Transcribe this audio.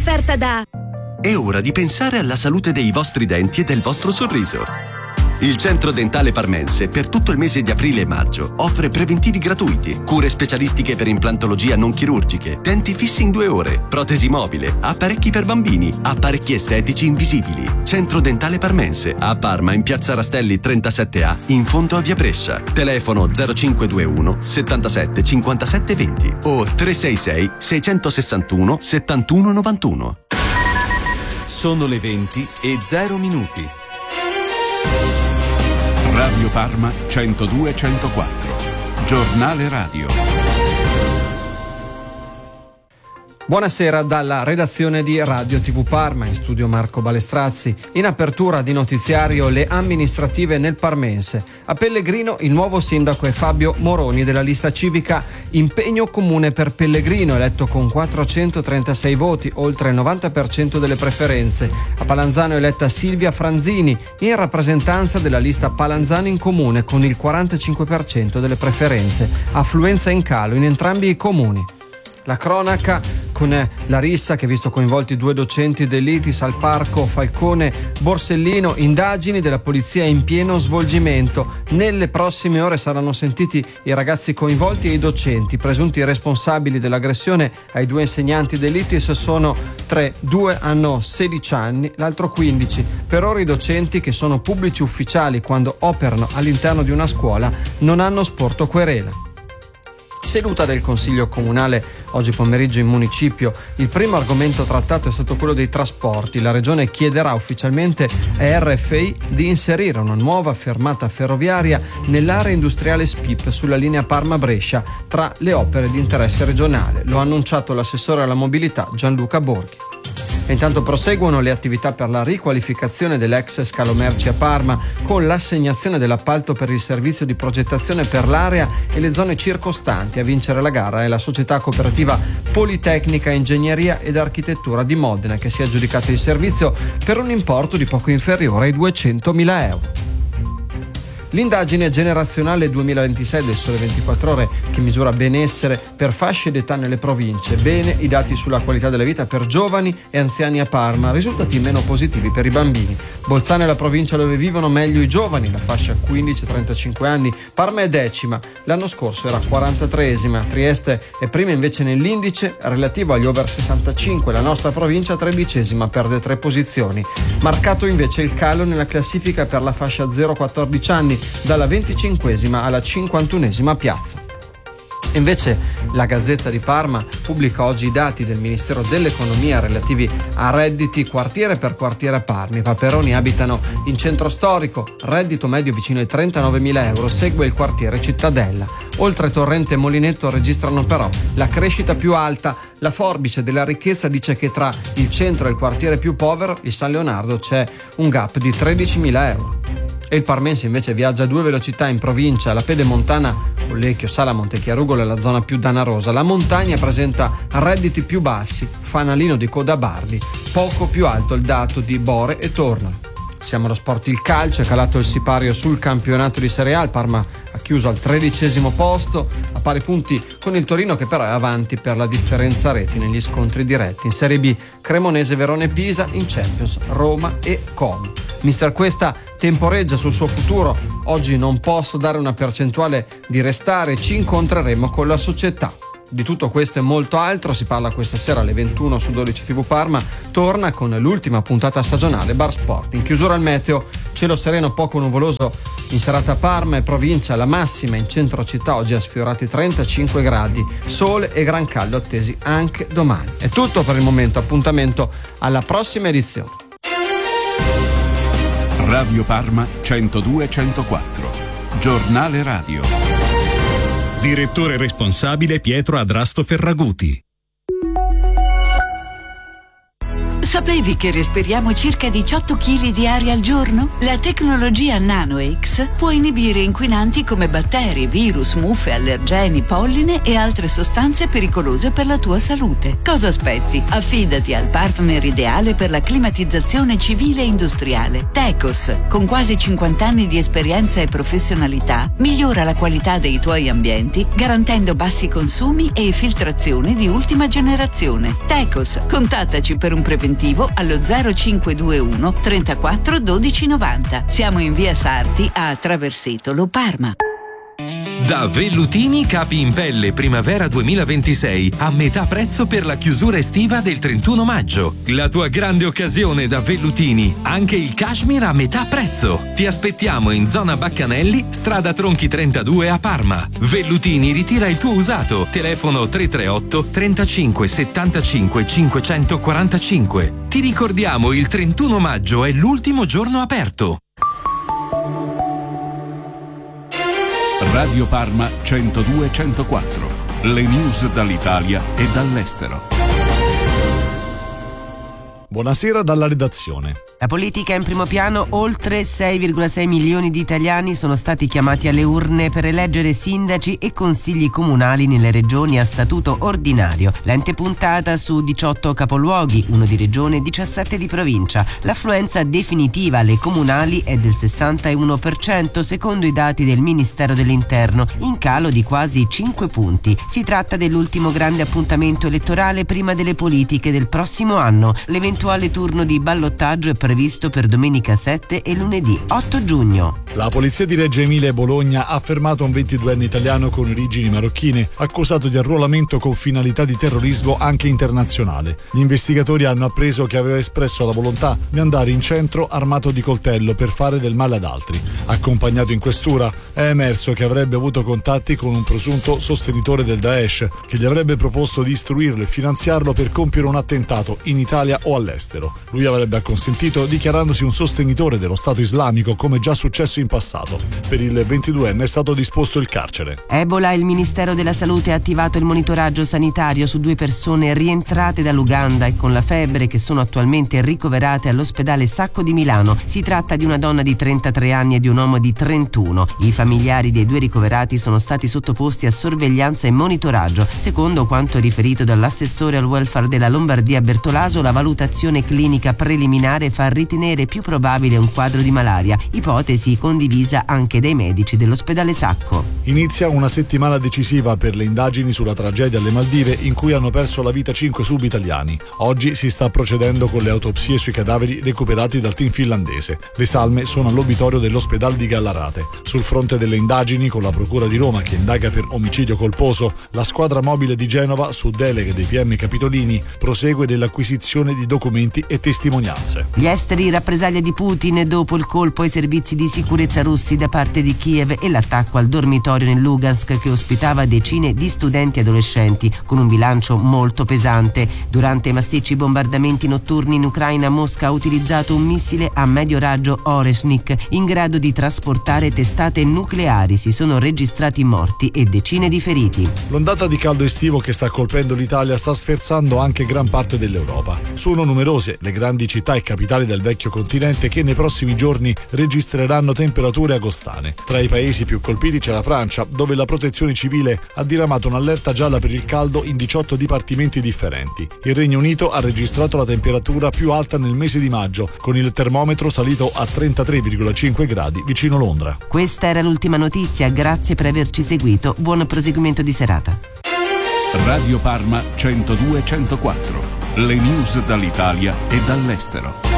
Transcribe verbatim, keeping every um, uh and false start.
offerta da... È ora di pensare alla salute dei vostri denti e del vostro sorriso. Il Centro Dentale Parmense per tutto il mese di aprile e maggio offre preventivi gratuiti, cure specialistiche per implantologia non chirurgiche, denti fissi in due ore, protesi mobile, apparecchi per bambini, apparecchi estetici invisibili. Centro Dentale Parmense a Parma in Piazza Rastelli trentasette A in fondo a Via Brescia. Telefono zero cinque due uno settantasette cinquantasette venti o tre sei sei sei sei uno settantuno novantuno. Sono le venti e zero minuti. Radio Parma centodue centoquattro. Giornale radio. Buonasera dalla redazione di Radio tivù Parma, in studio Marco Balestrazzi. In apertura di notiziario le amministrative nel Parmense. A Pellegrino il nuovo sindaco è Fabio Moroni della lista civica Impegno Comune per Pellegrino, eletto con quattrocentotrentasei voti, oltre il novanta per cento delle preferenze. A Palanzano è eletta Silvia Franzini, in rappresentanza della lista Palanzano in Comune, con il quarantacinque per cento delle preferenze. Affluenza in calo in entrambi i comuni. La cronaca con la rissa che ha visto coinvolti due docenti dell'I T I S al parco Falcone Borsellino, indagini della polizia in pieno svolgimento. Nelle prossime ore saranno sentiti i ragazzi coinvolti e i docenti. Presunti responsabili dell'aggressione ai due insegnanti dell'I T I S sono tre, due hanno sedici anni, l'altro quindici. Per ora i docenti, che sono pubblici ufficiali quando operano all'interno di una scuola, non hanno sporto querela. Seduta del Consiglio Comunale oggi pomeriggio in municipio. Il primo argomento trattato è stato quello dei trasporti. La Regione chiederà ufficialmente a R F I di inserire una nuova fermata ferroviaria nell'area industriale S P I P sulla linea Parma-Brescia tra le opere di interesse regionale. Lo ha annunciato l'assessore alla mobilità Gianluca Borghi. E intanto proseguono le attività per la riqualificazione dell'ex Scalomerci a Parma, con l'assegnazione dell'appalto per il servizio di progettazione per l'area e le zone circostanti. A vincere la gara è la società cooperativa Politecnica Ingegneria ed Architettura di Modena, che si è aggiudicata il servizio per un importo di poco inferiore ai duecentomila euro. L'indagine generazionale duemilaventisei del Sole ventiquattro Ore, che misura benessere per fasce d'età nelle province. Bene i dati sulla qualità della vita per giovani e anziani a Parma, risultati meno positivi per i bambini. Bolzano è la provincia dove vivono meglio i giovani, la fascia quindici trentacinque anni. Parma è decima, l'anno scorso era quarantatreesima. Trieste è prima invece nell'indice relativo agli over sessantacinque, la nostra provincia tredicesima, perde tre posizioni. Marcato invece il calo nella classifica per la fascia zero quattordici anni, dalla venticinquesima alla cinquantunesima piazza. Invece la Gazzetta di Parma pubblica oggi i dati del Ministero dell'Economia relativi a redditi quartiere per quartiere a Parma. I Paperoni abitano in centro storico, reddito medio vicino ai trentanovemila euro, segue il quartiere Cittadella. Oltre Torrente e Molinetto registrano però la crescita più alta. La forbice della ricchezza dice che tra il centro e il quartiere più povero, il San Leonardo, c'è un gap di tredicimila euro. E il parmense invece viaggia a due velocità in provincia. La pedemontana Collecchio, Sala, Montechiarugolo è la zona più danarosa. La montagna presenta redditi più bassi, fanalino di Codabardi, poco più alto il dato di Bore e Tornolo. Siamo allo sport. Il calcio, è calato il sipario sul campionato di Serie A. Il Parma ha chiuso al tredicesimo posto, a pari punti con il Torino, che però è avanti per la differenza reti negli scontri diretti. In Serie B, Cremonese, Verona e Pisa. In Champions, Roma e Como. Mister Questa temporeggia sul suo futuro. Oggi non posso dare una percentuale di restare, ci incontreremo con la società. Di tutto questo e molto altro si parla questa sera alle ventuno su dodici tivù Parma. Torna con l'ultima puntata stagionale Bar Sport. In chiusura al meteo, cielo sereno poco nuvoloso in serata a Parma e provincia. La massima in centro città oggi ha sfiorato i trentacinque gradi, sole e gran caldo attesi anche domani. È tutto per il momento, appuntamento alla prossima edizione. Radio Parma centodue centoquattro. Giornale radio. Direttore responsabile Pietro Adrasto Ferraguti. Sapevi che respiriamo circa diciotto chili di aria al giorno? La tecnologia NanoX può inibire inquinanti come batteri, virus, muffe, allergeni, polline e altre sostanze pericolose per la tua salute. Cosa aspetti? Affidati al partner ideale per la climatizzazione civile e industriale. Tecos, con quasi cinquanta anni di esperienza e professionalità, migliora la qualità dei tuoi ambienti garantendo bassi consumi e filtrazione di ultima generazione. Tecos, contattaci per un preventivo allo zero cinque due uno trentaquattro dodici novanta. Siamo in via Sarti a Traversetolo, Parma. Da Vellutini capi in pelle primavera duemilaventisei a metà prezzo per la chiusura estiva del trentuno maggio. La tua grande occasione da Vellutini, anche il cashmere a metà prezzo. Ti aspettiamo in zona Baccanelli, strada Tronchi trentadue a Parma. Vellutini ritira il tuo usato. Telefono tre tre otto trentacinque settantacinque cinquecentoquarantacinque. Ti ricordiamo, il trentuno maggio è l'ultimo giorno aperto. Radio Parma centodue centoquattro. Le news dall'Italia e dall'estero. Buonasera dalla redazione. La politica in primo piano. Oltre sei virgola sei milioni di italiani sono stati chiamati alle urne per eleggere sindaci e consigli comunali nelle regioni a statuto ordinario. L'ente puntata su diciotto capoluoghi, uno di regione e diciassette di provincia. L'affluenza definitiva alle comunali è del sessantuno per cento secondo i dati del Ministero dell'Interno, in calo di quasi cinque punti. Si tratta dell'ultimo grande appuntamento elettorale prima delle politiche del prossimo anno. L'evento L'eventuale turno di ballottaggio è previsto per domenica sette e lunedì otto giugno. La polizia di Reggio Emilia e Bologna ha fermato un ventiduenne italiano con origini marocchine, accusato di arruolamento con finalità di terrorismo anche internazionale. Gli investigatori hanno appreso che aveva espresso la volontà di andare in centro armato di coltello per fare del male ad altri. Accompagnato in questura, è emerso che avrebbe avuto contatti con un presunto sostenitore del Daesh, che gli avrebbe proposto di istruirlo e finanziarlo per compiere un attentato in Italia o all'estero. Lui avrebbe acconsentito dichiarandosi un sostenitore dello Stato islamico, come già successo in passato. Per il ventiduenne è stato disposto il carcere. Ebola. Il Ministero della Salute ha attivato il monitoraggio sanitario su due persone rientrate dall'Uganda e con la febbre che sono attualmente ricoverate all'ospedale Sacco di Milano. Si tratta di una donna di trentatré anni e di un uomo di trentuno. I familiari dei due ricoverati sono stati sottoposti a sorveglianza e monitoraggio. Secondo quanto riferito dall'assessore al welfare della Lombardia Bertolaso, la valutazione clinica preliminare fa ritenere più probabile un quadro di malaria, ipotesi condivisa anche dai medici dell'ospedale Sacco. Inizia una settimana decisiva per le indagini sulla tragedia alle Maldive in cui hanno perso la vita cinque sub-italiani. Oggi si sta procedendo con le autopsie sui cadaveri recuperati dal team finlandese. Le salme sono all'obitorio dell'ospedale di Gallarate. Sul fronte delle indagini, con la Procura di Roma che indaga per omicidio colposo, la squadra mobile di Genova, su deleghe dei P M Capitolini, prosegue nell'acquisizione di documenti e testimonianze. Gli esteri, rappresaglia di Putin dopo il colpo ai servizi di sicurezza russi da parte di Kiev e l'attacco al dormitorio nel Lugansk che ospitava decine di studenti e adolescenti, con un bilancio molto pesante. Durante i massicci bombardamenti notturni in Ucraina, Mosca ha utilizzato un missile a medio raggio Oreshnik in grado di trasportare testate nucleari. Si sono registrati morti e decine di feriti. L'ondata di caldo estivo che sta colpendo l'Italia sta sferzando anche gran parte dell'Europa. Sono numerose le grandi città e capitali del vecchio continente che nei prossimi giorni registreranno temperature agostane. Tra i paesi più colpiti c'è la Francia, dove la protezione civile ha diramato un'allerta gialla per il caldo in diciotto dipartimenti differenti. Il Regno Unito ha registrato la temperatura più alta nel mese di maggio, con il termometro salito a trentatré virgola cinque gradi vicino Londra. Questa era l'ultima notizia, grazie per averci seguito, buon proseguimento di serata. Radio Parma centodue centoquattro. Le news dall'Italia e dall'estero.